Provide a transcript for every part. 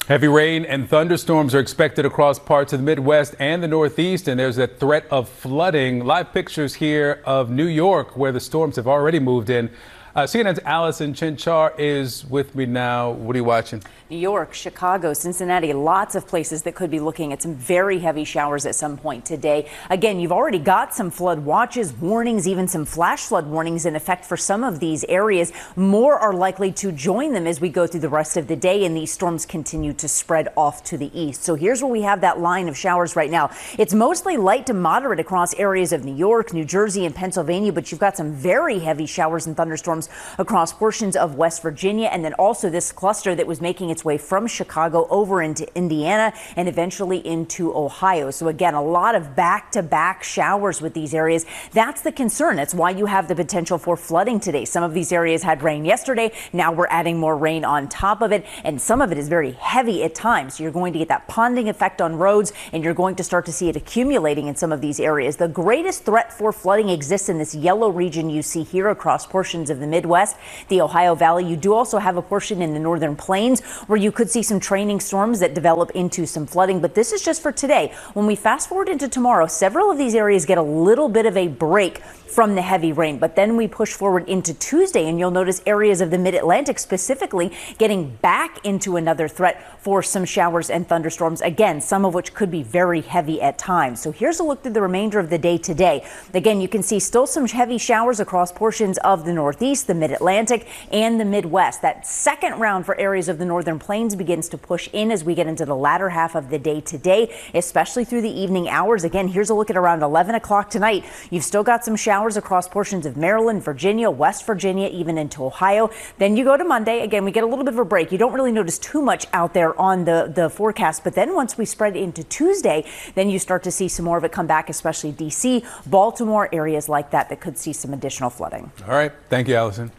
Heavy rain and thunderstorms are expected across parts of the Midwest and the Northeast, and there's a threat of flooding. Live pictures here of New York, where the storms have already moved in. CNN's Allison Chinchar is with me now. What are you watching? New York, Chicago, Cincinnati, lots of places that could be looking at some very heavy showers at some point today. Again, you've already got some flood watches, warnings, even some flash flood warnings in effect for some of these areas. More are likely to join them as we go through the rest of the day and these storms continue to spread off to the east. So here's where we have that line of showers right now. It's mostly light to moderate across areas of New York, New Jersey, and Pennsylvania, but you've got some very heavy showers and thunderstorms across portions of West Virginia, and then also this cluster that was making its way from Chicago over into Indiana and eventually into Ohio. So again, a lot of back-to-back showers with these areas. That's the concern. That's why you have the potential for flooding today. Some of these areas had rain yesterday. Now we're adding more rain on top of it, and some of it is very heavy at times. So you're going to get that ponding effect on roads, and you're going to start to see it accumulating in some of these areas. The greatest threat for flooding exists in this yellow region you see here across portions of the Midwest, the Ohio Valley. You do also have a portion in the northern plains where you could see some training storms that develop into some flooding, but this is just for today. When we fast forward into tomorrow, several of these areas get a little bit of a break from the heavy rain, but then we push forward into Tuesday and you'll notice areas of the mid-Atlantic specifically getting back into another threat for some showers and thunderstorms, again, some of which could be very heavy at times. So here's a look through the remainder of the day today. Again, you can see still some heavy showers across portions of the Northeast, the mid-Atlantic, and the Midwest. That second round for areas of the northern plains begins to push in as we get into the latter half of the day today, especially through the evening hours. Again, here's a look at around 11 o'clock tonight. You've still got some showers across portions of Maryland, Virginia, West Virginia, even into Ohio. Then you go to Monday. Again, we get a little bit of a break. You don't really notice too much out there on the forecast. But then once we spread into Tuesday, then you start to see some more of it come back, especially D.C., Baltimore, areas like that could see some additional flooding. All right. Thank you, Allison.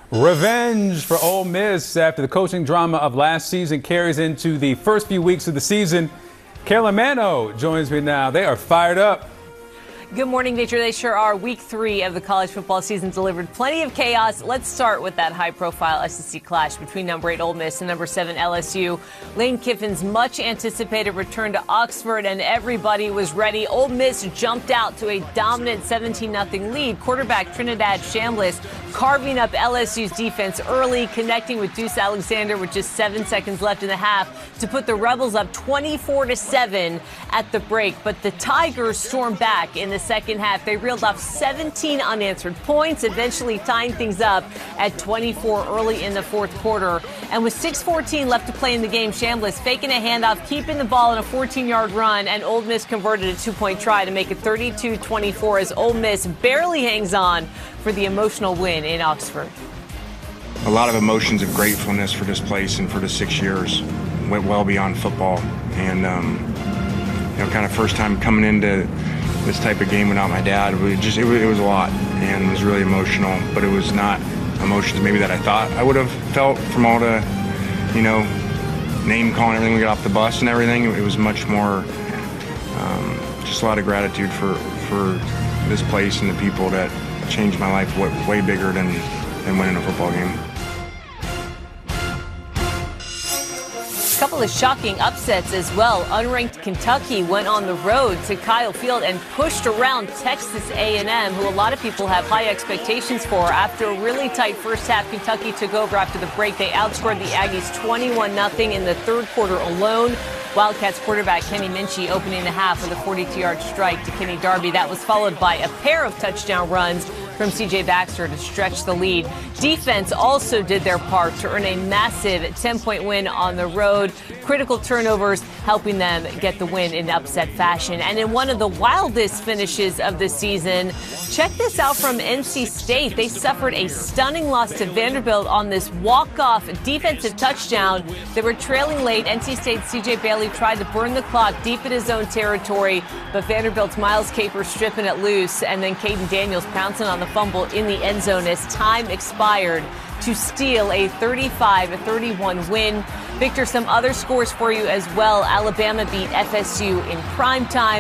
Revenge for Ole Miss after the coaching drama of last season carries into the first few weeks of the season. Carolyn Mano joins me now. They are fired up. Good morning, Nature. They sure are. Week 3 of the college football season delivered plenty of chaos. Let's start with that high-profile SEC clash between number 8 Ole Miss and number 7 LSU. Lane Kiffin's much-anticipated return to Oxford, and everybody was ready. Ole Miss jumped out to a dominant 17-0 lead. Quarterback Trinidad Chambliss carving up LSU's defense early, connecting with Deuce Alexander with just 7 seconds left in the half to put the Rebels up 24-7 at the break. But the Tigers stormed back in the second half. They reeled off 17 unanswered points, eventually tying things up at 24 early in the fourth quarter. And with 6:14 left to play in the game, Chambliss faking a handoff, keeping the ball in a 14-yard run, and Ole Miss converted a 2-point try to make it 32-24 as Ole Miss barely hangs on for the emotional win in Oxford. A lot of emotions of gratefulness for this place and for the 6 years. Went well beyond football, and kind of first time coming into this type of game without my dad. It was a lot, and it was really emotional, but it was not emotions maybe that I thought I would have felt from all the, name calling, everything we got off the bus and everything. It was much more just a lot of gratitude for this place and the people that changed my life way bigger than winning a football game. A couple of shocking upsets as well. Unranked Kentucky went on the road to Kyle Field and pushed around Texas A&M, who a lot of people have high expectations for. After a really tight first half, Kentucky took over after the break. They outscored the Aggies 21-0 in the third quarter alone. Wildcats quarterback Kenny Minchey opening the half with a 42-yard strike to Kenny Darby. That was followed by a pair of touchdown runs from C.J. Baxter to stretch the lead. Defense also did their part to earn a massive 10-point win on the road. Critical turnovers helping them get the win in upset fashion. And in one of the wildest finishes of the season, check this out from NC State. They suffered a stunning loss to Vanderbilt on this walk-off defensive touchdown. They were trailing late. NC State's C.J. Bailey tried to burn the clock deep in his own territory, but Vanderbilt's Miles Capers stripping it loose, and then Caden Daniels pouncing on the fumble in the end zone as time expired to steal a 35-31 win. Victor, some other scores for you as well. Alabama beat FSU in primetime.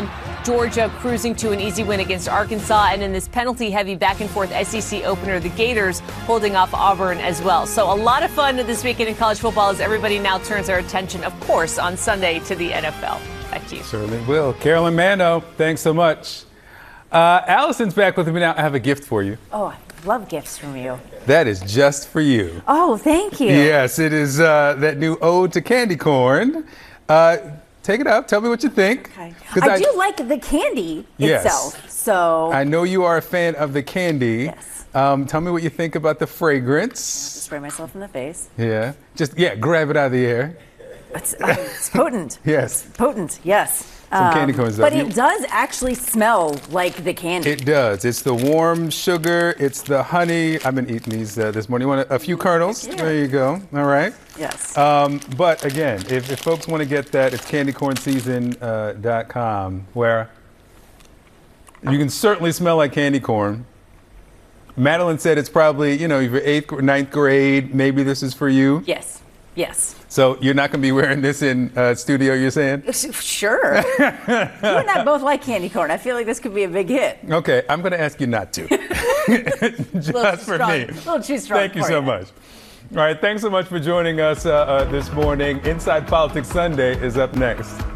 Georgia cruising to an easy win against Arkansas. And in this penalty-heavy back-and-forth SEC opener, the Gators holding off Auburn as well. So a lot of fun this weekend in college football as everybody now turns their attention, of course, on Sunday to the NFL. Back to you. Certainly will. Carolyn Mano, thanks so much. Allison's back with me now. I have a gift for you. Oh, I love gifts from you. That is just for you. Oh, thank you. Yes, it is that new ode to candy corn. Take it up. Tell me what you think. Okay. I do like the candy itself. So I know you are a fan of the candy. Yes. Tell me what you think about the fragrance. Spray myself in the face. Yeah. Just grab it out of the air. It's potent. Yes. Potent. Yes. Some candy corns. But it does actually smell like the candy. It does. It's the warm sugar. It's the honey. I've been eating these this morning. You want a few kernels? Yeah. There you go. All right. Yes. But again, if folks want to get that, it's candycornseason.com, where you can certainly smell like candy corn. Madeline said it's probably, your 8th or 9th grade. Maybe this is for you. Yes. Yes. So you're not going to be wearing this in studio, you're saying? Sure. You and I both like candy corn. I feel like this could be a big hit. Okay, I'm going to ask you not to. Just for me. A little too strong. Thank you so much. All right, thanks so much for joining us this morning. Inside Politics Sunday is up next.